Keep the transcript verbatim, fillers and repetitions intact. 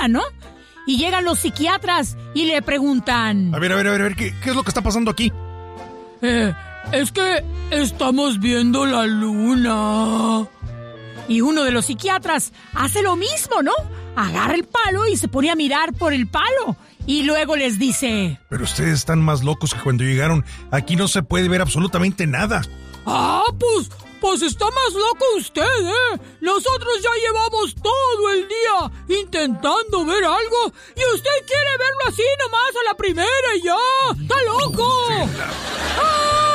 preocupan, ¿no? Y llegan los psiquiatras y le preguntan... A ver, a ver, a ver, a ver, ¿qué, qué es lo que está pasando aquí? Eh, es que estamos viendo la luna. Y uno de los psiquiatras hace lo mismo, ¿no? Agarra el palo y se pone a mirar por el palo. Y luego les dice... Pero ustedes están más locos que cuando llegaron. Aquí no se puede ver absolutamente nada. Ah, pues, pues está más loco usted, ¿eh? Nosotros ya llevamos todo el día intentando ver algo y usted quiere verlo así nomás a la primera y ya. ¡Está loco! Sí, la... ¡Ah!